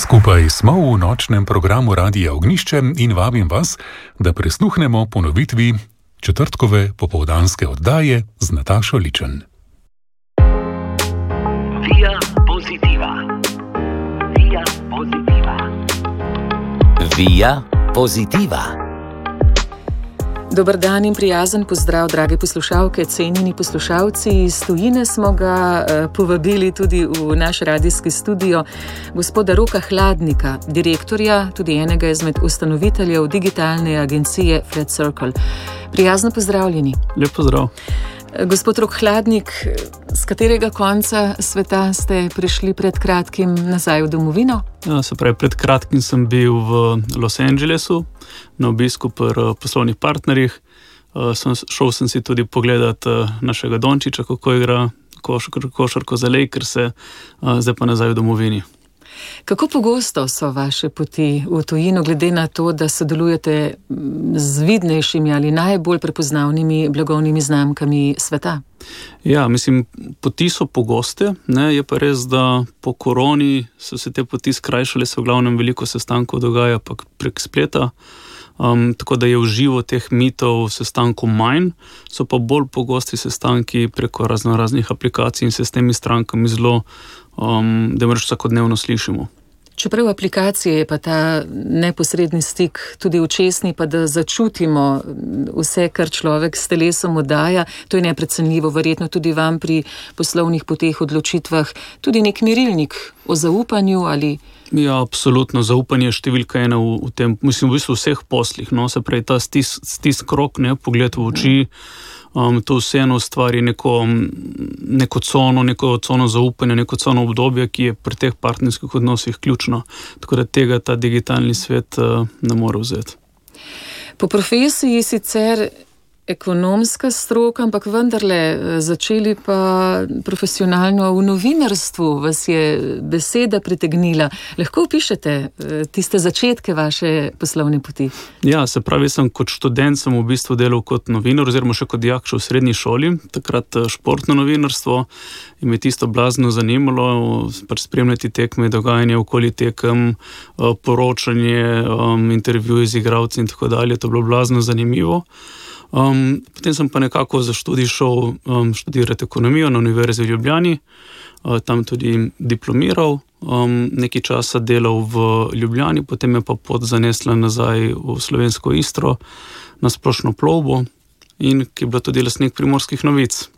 Skupaj smo v nočnem programu Radia Ognjišče in vabim vas, da prisluhnemo ponovitvi četrtkove popoldanske oddaje z Natašo Ličen. Via Positiva. Via Positiva. Via Positiva. Dober dan in prijazen pozdrav, drage poslušalke, cenjeni poslušalci. Iz tujine smo ga povabili tudi v naš radijski studio, gospoda Roka Hladnika, direktorja, tudi enega izmed ustanoviteljev digitalne agencije Flat Circle. Prijazno pozdravljeni. Lep pozdrav. Gospod Rok Hladnik, z katerega konca sveta ste prišli pred kratkim nazaj v domovino? Ja, se pravi, pred kratkim sem bil v Los Angelesu na obisku pri poslovnih partnerjih. Šel sem si tudi pogledat našega Dončiča, kako igra košarko za Lakerse, zdaj pa nazaj v domovini. Kako pogosto so vaše poti v tujino, glede na to, da sodelujete z vidnejšimi ali najbolj prepoznavnimi blagovnimi znamkami sveta? Ja, mislim, poti so pogoste, ne, je pa res, da po koroni so se te poti skrajšale, se v glavnem veliko sestankov dogaja pa prek spleta, tako da je v živo teh mitov sestankov manj, so pa bolj pogosti sestanki preko raznih aplikacij in se s temi strankami zelo, da moraš vsakodnevno slišimo. Čeprav aplikacije je pa ta neposredni stik tudi očesni, pa da začutimo vse, kar človek s telesom oddaja, to je neprecenljivo, verjetno tudi vam pri poslovnih poteh, odločitvah, tudi nek merilnik o zaupanju ali... Ja, absolutno, zaupanje je številka ena v tem, mislim, v bistvu vseh poslih, no, se pravi, ta stisk rok, ne, pogled v oči, to vseeno ustvari neko cono zaupanja, neko cono obdobje, ki je pri teh partnerskih odnosih ključno, tako da tega ta digitalni svet ne more vzeti. Po profesiji sicer ekonomska stroka, ampak vendarle začeli pa profesionalno v novinarstvu, vas je beseda pritegnila. Lahko opišete tiste začetke vaše poslovne poti? Ja, se pravi, kot študent sem v bistvu delal kot novinar, oziroma še kot dijak v srednji šoli, takrat športno novinarstvo, in me tisto blazno zanimalo, spremljati tekme, dogajanje okoli tekem, poročanje, intervjuje z igralci in tako dalje, to je bilo blazno zanimivo. Potem sem pa nekako za študij šel študirati ekonomijo na Univerzi v Ljubljani, tam tudi diplomiral, nekaj časa delal v Ljubljani, potem je pa pot zanesla nazaj v slovensko Istro na Splošno plovbo, in ki je bila tudi lastnik Primorskih novic.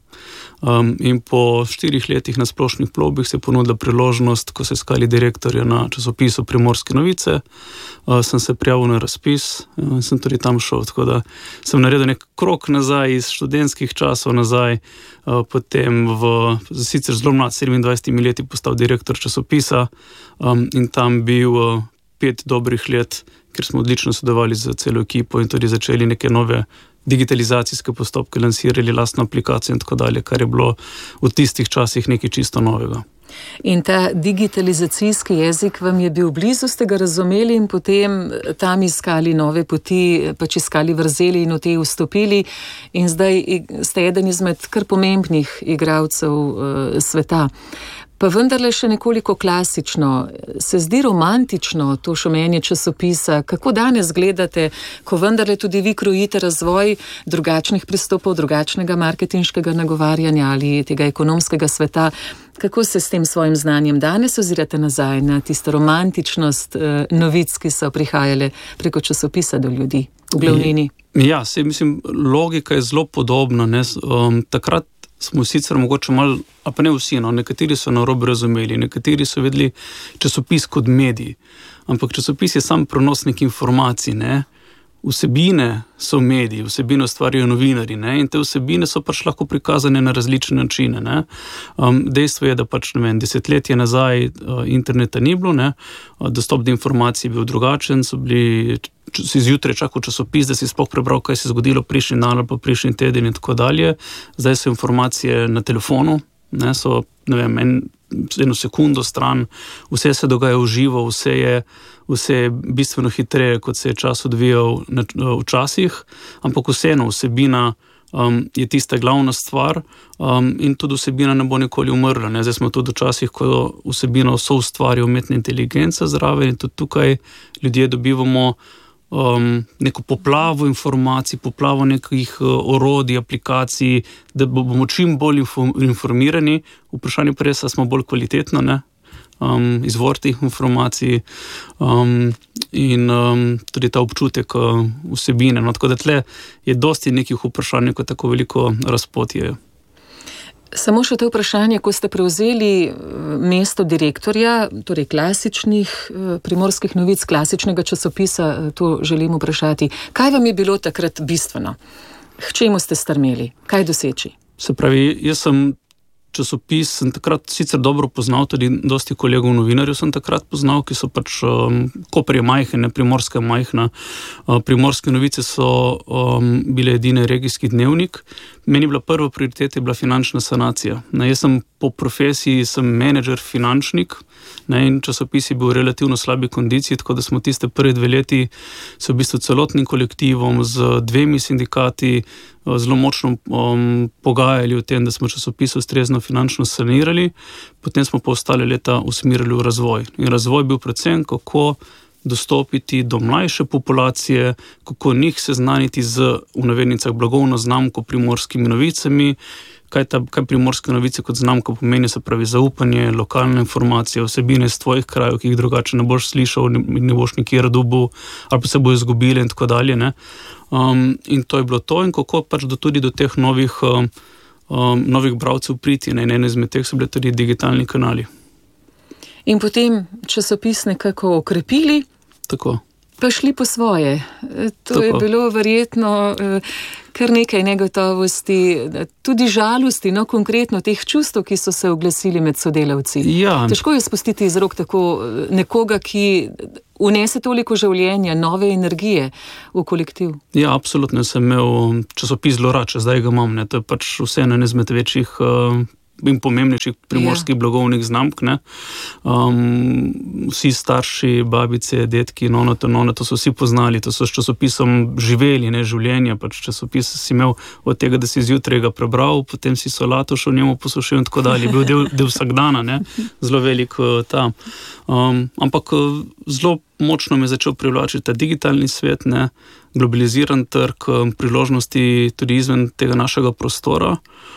In po 4 letih na Splošnih plovbih se je ponudila priložnost, ko se iskali direktorja na časopisu Primorske novice, sem se prijavil na razpis in sem tudi tam šel, tako da sem naredil nek krog nazaj iz študentskih časov nazaj, potem sicer zelo mlad, 27 leti postal direktor časopisa in tam bil 5 dobrih let, ker smo odlično sodelovali z celo ekipo in tudi začeli neke nove digitalizacijske postopke, lansirali lastno aplikacijo in tako dalje, kar je bilo v tistih časih nekaj čisto novega. In ta digitalizacijski jezik vam je bil blizu, ste ga razumeli in potem tam iskali nove poti, pač iskali vrzeli in v te vstopili in zdaj ste eden izmed kar pomembnih igralcev sveta. Pa vendarle še nekoliko klasično, se zdi romantično to šumenje časopisa, kako danes gledate, ko vendarle tudi vi krojite razvoj drugačnih pristopov, drugačnega marketinškega nagovarjanja ali tega ekonomskega sveta, kako se s tem svojim znanjem danes ozirate nazaj na tisto romantičnost novic, ki so prihajale preko časopisa do ljudi v glavnini? Ja, mislim, logika je zelo podobna, ne, takrat smo sicer mogoče malo, a pa ne vsi, no, nekateri so narobe razumeli, nekateri so vedeli časopis kot medij, ampak časopis je sam prenosnik informacij, ne. Vsebine so mediji, vsebine ustvarjajo novinarji, ne, in te vsebine so pač lahko prikazane na različne načine, ne. Dejstvo je, da pač, ne vem, desetletje nazaj interneta ni bilo, ne, dostop do informacij je bil drugačen, si zjutraj čakal časopis, da si sploh prebral, kaj se je zgodilo prejšnji dan ali pa prejšnji teden in tako dalje. Zdaj so informacije na telefonu, ne, so, ne vem, eno sekundo stran, vse se dogaja v živo, vse je bistveno hitreje, kot se je čas odvijal včasih, ampak vseeno vsebina je tista glavna stvar in tudi vsebina ne bo nikoli umrla. Ne? Zdaj smo tudi včasih, ko vsebino soustvarja umetna inteligenca zraven in tudi tukaj ljudje dobivamo neko poplavo informacij, poplavo nekih orodij, aplikacij, da bomo čim bolj informirani. Vprašanje pa res, smo bolj kvalitetno, ne? Izvor teh informacij in tudi ta občutek vsebine. No, tako da tle je dosti nekih vprašanj, ko tako veliko razpotjejo. Samo še to vprašanje, ko ste prevzeli mesto direktorja, torej klasičnih Primorskih novic, klasičnega časopisa, to želim vprašati. Kaj vam je bilo takrat bistveno? K čemu ste strmeli? Kaj doseči? Se pravi, jaz sem takrat sicer dobro poznal, tudi dosti kolegov novinarjev sem takrat poznal, ki so pač Koper je majhen, Primorska je majhna. Primorske novice so bile edine regijski dnevnik. Meni bila prva prioriteta je bila finančna sanacija. Jaz sem po profesiji menedžer, finančnik, in časopis je bil v relativno slabi kondiciji, tako da smo tiste prve 2 leti se v bistvu celotnim kolektivom z 2 sindikati zelo močno pogajali o tem, da smo časopis ustrezno finančno sanirali, potem smo pa ostale leta usmerili v razvoj. In razvoj bil predvsem, kako dostopiti do mlajše populacije, kako njih seznaniti z, v navednicah, blagovno znamko Primorskimi novicami, kaj Primorske novice kot znamka pomeni, se pravi zaupanje, lokalne informacije, vsebine iz tvojih krajev, ki jih drugače ne boš slišal, ne boš nikjer dobil, ali pa se bo izgubile in tako dalje. Ne? In to je bilo to, in kako pač tudi do teh novih bralcev priti. In eno izmed teh so bile tudi digitalni kanali. In potem časopis nekako okrepili, tako. Pa šli po svoje. To tako. Je bilo verjetno kar nekaj negotovosti, tudi žalosti, konkretno teh čustev, ki so se oglasili med sodelavci. Ja. Težko je spustiti iz rok tako nekoga, ki unese toliko življenja, nove energije v kolektiv. Ja, absolutno sem imel časopis zelo rad, zdaj ga imam. To je pač vseeno ena izmed večjih in pomembnejših primorskih blagovnih znamk. Vsi starši, babice, detki, to so vsi poznali, to so s časopisom živeli, življenje, pač časopis si imel od tega, da si zjutraj ga prebral, potem si solato šel njemu posušil in tako dalje, bil del vsakdana, zelo velik ta. Ampak zelo močno me je začel privlačiti ta digitalni svet, globaliziran trg, priložnosti tudi izven tega našega prostora,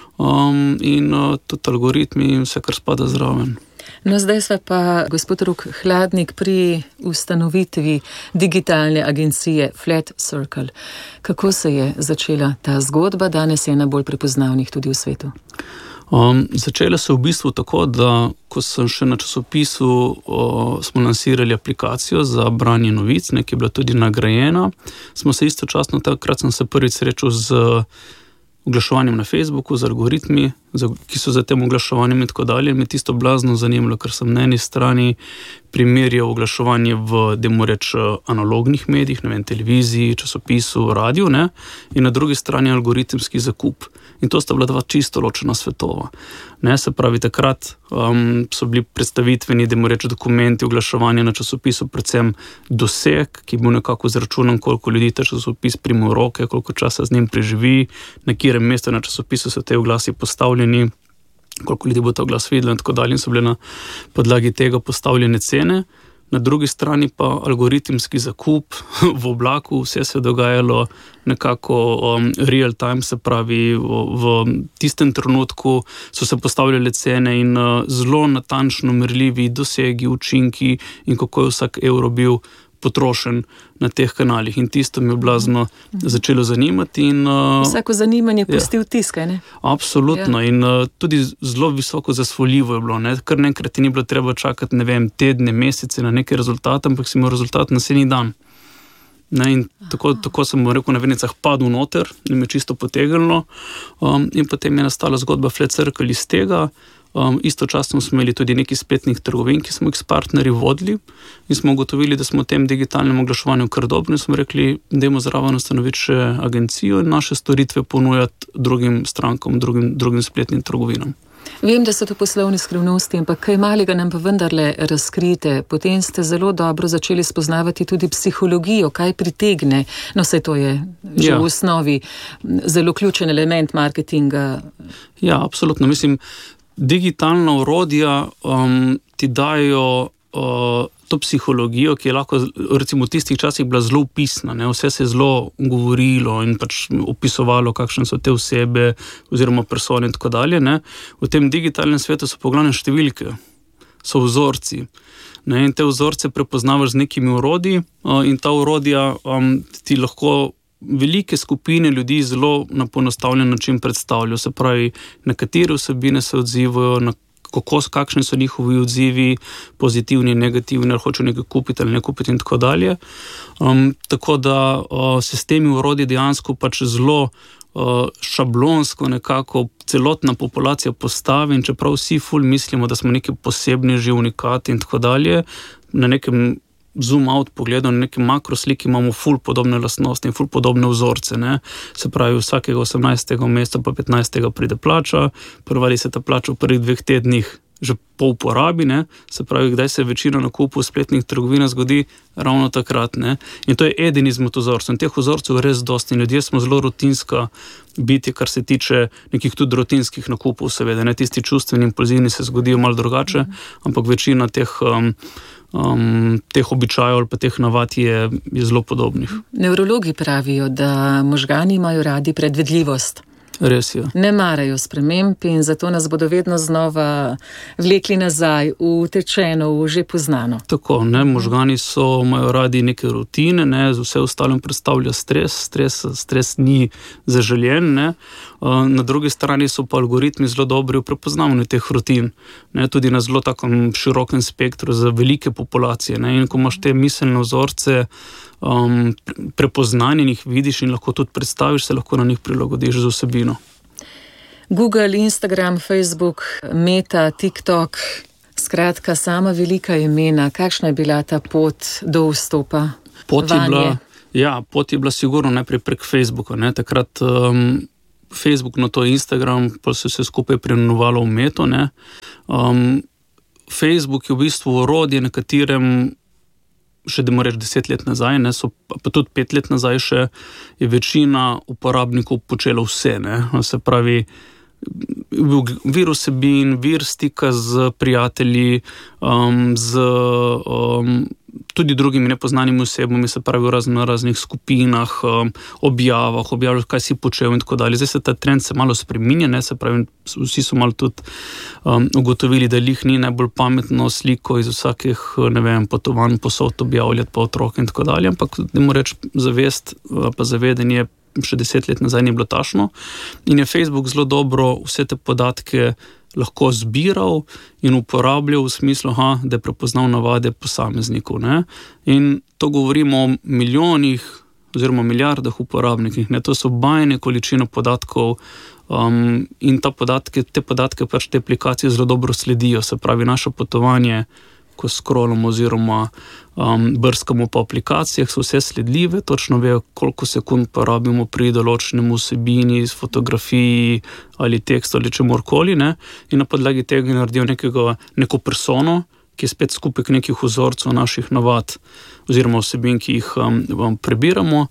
in tudi algoritmi in vse, kar spada zraven. No, zdaj sva pa, gospod Rok Hladnik, pri ustanovitvi digitalne agencije Flat Circle. Kako se je začela ta zgodba? Danes je ena bolj prepoznavnih tudi v svetu. Začela se v bistvu tako, da ko sem še na časopisu, smo lansirali aplikacijo za branje novic, ki je bila tudi nagrajena. Smo se istočasno, takrat sem se prvič srečal z oglaševanjem na Facebooku, z algoritmi, ki so za tem oglaševanjem in tako dalje. Me tisto blazno zanimalo, ker sem na eni strani primerjal oglaševanje v, dajmo reči, analognih medijih, televiziji, časopisu, radiju, in na drugi strani algoritemski zakup. In to sta bila 2 čisto ločena svetova. Se pravi, takrat so bili predstavitveni, dajmo reči, dokumenti oglaševanja na časopisu, predvsem doseg, ki je bil nekako izračunan, koliko ljudi ta časopis prime v roke, koliko časa z njim preživi, na katerem mestu na časopisu so te oglasi postavljeni, koliko ljudi bo ta oglas videlo in tako dalje, in so bile na podlagi tega postavljene cene. Na drugi strani pa algoritemski zakup v oblaku, vse se je dogajalo nekako real time, se pravi v tistem trenutku so se postavljale cene in zelo natančno merljivi dosegi, učinki in kako je vsak evro bil potrošen na teh kanalih. In tisto mi je blazno začelo zanimati. Vsako zanimanje pusti vtis, kaj ne? Absolutno. Ja. In tudi zelo visoko zasvoljivo je bilo. Kar nekrat ti ni bilo treba čakati, tedne, mesece na neke rezultate, ampak si imel rezultat naslednji dan. In tako sem rekel na navednicah padel noter, in me čisto potegnilo. In potem je nastala zgodba Flat Circle iz tega. Istočasno smo imeli tudi nekaj spletnih trgovin, ki smo jih s partnerji vodili in smo ugotovili, da smo v tem digitalnem oglaševanju kar dobri in smo rekli, dajmo zraven ustanoviti še agencijo in naše storitve ponujati drugim strankam, drugim spletnim trgovinam. Vem, da so to poslovne skrivnosti, ampak kaj malega nam pa vendarle razkrite. Potem ste zelo dobro začeli spoznavati tudi psihologijo, kaj pritegne. No, saj to je že v osnovi zelo ključen element marketinga. Ja, absolutno. Mislim, digitalna orodja ti dajo to psihologijo, ki je lahko recimo v tistih časih bila zelo opisna, ne? Vse se je zelo govorilo in pač opisovalo, kakšne so te osebe oziroma persone in tako dalje. Ne? V tem digitalnem svetu so poglavne številke, so vzorci. Ne? In te vzorce prepoznavaš z nekimi orodji in ta orodja ti lahko velike skupine ljudi zelo na poenostavljen način predstavljajo. Se pravi, na katere vsebine se odzivajo, kakšni so njihovi odzivi, pozitivni, negativni, ali hočejo nekaj kupiti ali ne kupiti in tako dalje. Tako da se s temi orodji dejansko pač zelo šablonsko nekako celotna populacija postavi in čeprav vsi ful mislimo, da smo neki posebni že unikati in tako dalje, na nekem zoom out pogledu, na nekem makrosliki imamo ful podobne lastnosti in ful podobne vzorce. Ne? Se pravi, vsakega 18. meseca pa 15. pride plača, prvali se ta plača v prvih 2 tednih že po uporabi, ne? Se pravi, kdaj se večina nakupov v spletnih trgovinah zgodi ravno takrat. Ne? In to je eden izmed vzorcev. In teh vzorcev je res dosti. Ljudje smo zelo rutinska bitja, kar se tiče nekih tudi rutinskih nakupov, seveda. Ne? Tisti čustveni impulzivni se zgodijo malo drugače, ampak večina teh običajev ali pa teh navad je zelo podobnih. Nevrologi pravijo, da možgani imajo radi predvidljivost. Res je. Ne marajo sprememb in zato nas bodo vedno znova vlekli nazaj, utečeno, v že poznano. Tako, ne, možgani imajo radi neke rutine, ne, z vse ostalim predstavlja stres ni zaželjen, ne. Na drugi strani so pa algoritmi zelo dobri v prepoznavanju teh rutin, ne, tudi na zelo takom širokem spektru za velike populacije, ne, in ko imaš te miselne vzorce prepoznanje jih vidiš in lahko tudi predstaviš, se lahko na njih prilagodiš z vsebino. Google, Instagram, Facebook, Meta, TikTok, skratka sama velika imena. Kakšna je bila ta pot do vstopa vanje? Pot je bila sigurno najprej prek Facebooka. Ne? Takrat Facebook, no to je Instagram, pa se vse skupaj preimenovalo v Meto. Ne? Facebook je v bistvu orodje, na katerem še da reči 10 let nazaj, ne, pa tudi 5 let nazaj še je večina uporabnikov počela vse. Ne. Se pravi, vir vsebin, vir stika z prijatelji, tudi drugimi nepoznanimi osebami, se pravi v raznih skupinah, objavljali, kaj si počel in tako dalje. Zdaj se ta trend se malo spreminja, ne, se pravi, vsi so malo tudi ugotovili, da jih ni najbolj pametno sliko iz vsakih, potovanj posod objavljati pa otrok in tako dalje, ampak dajmo reči zavest pa zavedanje še 10 let nazaj ni bilo tašno in je Facebook zelo dobro vse te podatke lahko zbiral in uporabljal v smislu, da je prepoznal navade posameznikov. Ne? In to govorimo o milijonih oziroma milijardah uporabnikih. Ne? To so bajne količine podatkov in te podatke pač te aplikacije zelo dobro sledijo. Se pravi, naše potovanje, ko scrollamo oziroma brskamo po aplikacijah, so vse sledljive, točno vejo, koliko sekund porabimo pri določenemu vsebini, fotografiji ali tekstu ali čemorkoli, ne? In na podlagi tega naredijo neko persono, ki je spet skupek nekih vzorcev naših navad oziroma vsebin, ki jih prebiramo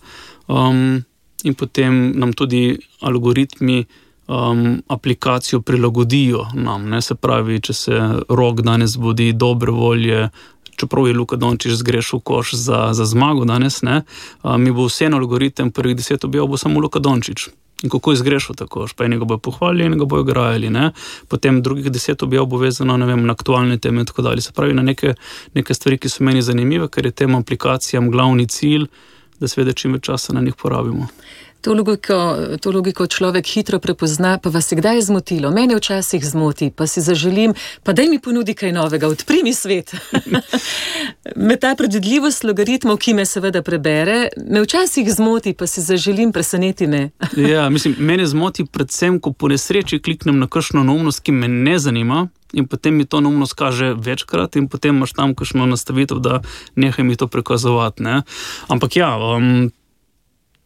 in potem nam tudi algoritmi aplikacijo prilagodijo nam. Ne? Se pravi, če se Rok danes zbudi dobre volje, čeprav je Luka Dončić zgrešil koš za zmago danes, ne? Mi bo vseeno algoritem prvih 10 objav bo samo Luka Dončić. In kako je zgrešil ta koš? Pa enega bojo pohvalili, enega bojo grajali. Ne? Potem drugih 10 objav bo vezano na aktualne teme in tako dalje. Se pravi, na neke stvari, ki so meni zanimive, ker je tem aplikacijam glavni cilj, da seveda čim več časa na njih porabimo. To logiko človek hitro prepozna, pa vas je kdaj zmotilo? Mene včasih zmoti, pa si zaželim, pa daj mi ponudi kaj novega, odpri mi svet. Me ta predvidljivost logaritmov, ki me seveda prebere, me včasih zmoti, pa si zaželim, preseneti me. Ja, mislim, mene zmoti predvsem, ko po nesreči kliknem na kakšno neumnost, ki me ne zanima, in potem mi to neumnost kaže večkrat in potem imaš tam kakšno nastavitev, da nehaj mi to prikazovati. Ne? Ampak ja,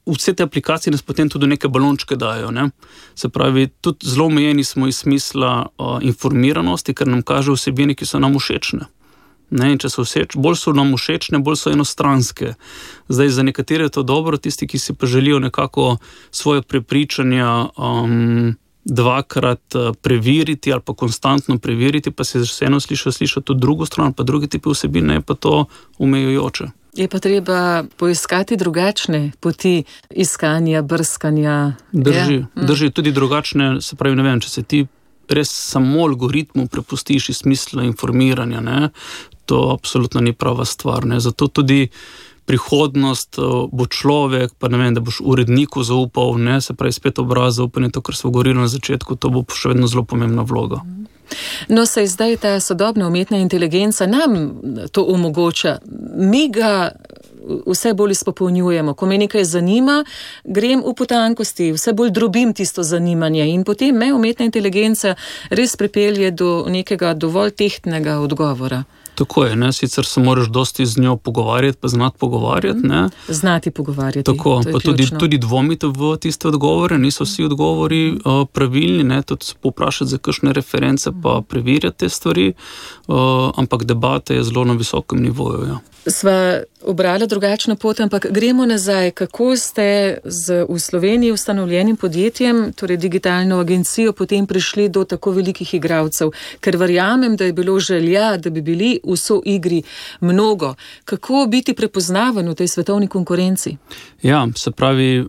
vse te aplikacije nas potem tudi neke balončke dajo. Ne? Se pravi, tudi zelo omejeni smo iz smisla informiranosti, ker nam kaže vsebine, ki so nam všečne. Ne, in če bolj so nam všečne, bolj so enostranske. Zdaj, za nekatere je to dobro, tisti, ki si pa želijo nekako svoje prepričanja dvakrat preveriti ali pa konstantno preveriti, pa se vseeno sliša tudi drugo stran, pa drugi tipi vsebine, je pa to omejujoče. Je pa treba poiskati drugačne poti iskanja, brskanja. Drži tudi drugačne, se pravi, ne vem, če se ti res samo algoritmu prepustiš iz smisla informiranja, ne, to absolutno ni prava stvar. Ne. Zato tudi prihodnost bo človek, pa ne vem, da boš uredniku zaupal, ne, se pravi spet obraz zaupanje, to, kar smo govorili na začetku, to bo še vedno zelo pomembna vloga. No, se zdaj ta sodobna umetna inteligenca nam to omogoča. Mi ga vse bolj izpopolnjujemo. Ko me nekaj zanima, grem v potankosti, vse bolj drobim tisto zanimanje in potem me umetna inteligenca res pripelje do nekega dovolj tehtnega odgovora. Tako je, ne? Sicer se moraš dosti z njo pogovarjati, pa znati pogovarjati. Ne? Znati pogovarjati. Tako, pa tudi dvomiti v tiste odgovore, niso vsi odgovori pravilni, ne? Tudi se poprašati za kakšne reference, pa preverjati te stvari, ampak debata je zelo na visokem nivoju. Ja. Sva obrala drugačno pot, ampak gremo nazaj. Kako ste v Sloveniji ustanovljenim podjetjem, torej digitalno agencijo, potem prišli do tako velikih igralcev? Ker verjamem, da je bilo želja, da bi bili v soigri mnogo. Kako biti prepoznaven v tej svetovni konkurenci? Ja, se pravi,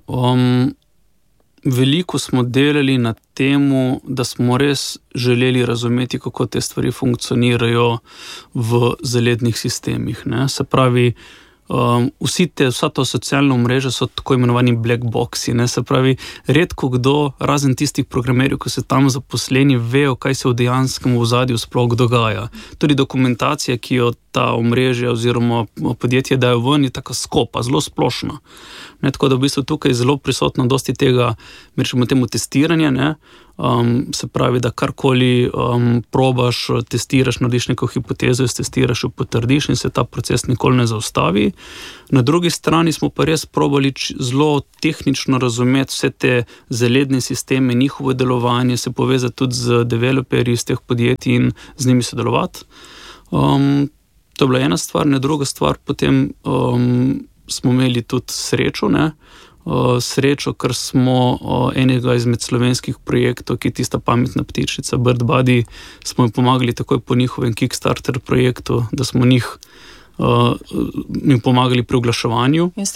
veliko smo delali na temu, da smo res želeli razumeti, kako te stvari funkcionirajo v zalednih sistemih. Ne? Se pravi, vsa ta socialna omrežja so tako imenovani black boxi. Ne? Se pravi, redko kdo, razen tistih programerjev, ki so tam zaposleni, vejo, kaj se v dejanskem ozadju sploh dogaja. Tudi dokumentacija, ki jo ta omrežja oziroma podjetje dajo ven, je taka skopa, zelo splošna. Ne, tako da v bistvu tukaj je zelo prisotno dosti tega, mi rečemo temu testiranja, ne? Se pravi, da karkoli probaš, testiraš, narediš neko hipotezo, testiraš, jo potrdiš in se ta proces nikoli ne zaustavi. Na drugi strani smo pa res probali zelo tehnično razumeti vse te zaledne sisteme, njihovo delovanje, se povezati tudi z developerji iz teh podjetij in z njimi sodelovati. To je bila ena stvar, ne druga stvar, potem smo imeli tudi srečo, ne? Srečo, ker smo enega izmed slovenskih projektov, ki je tista pametna ptičica, Bird Buddy, smo jim pomagali takoj po njihovem Kickstarter projektu, da smo jim pomagali pri oglaševanju.